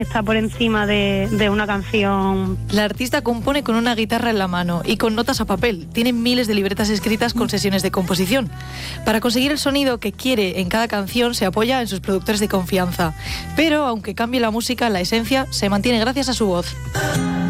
está por encima de una canción. La artista compone con una guitarra en la mano y con notas a papel. Tiene miles de libretas escritas con sesiones de composición. Para conseguir el sonido que quiere en cada canción se apoya en sus productores de confianza. Pero, aunque cambie la música, la esencia se mantiene gracias a su voz.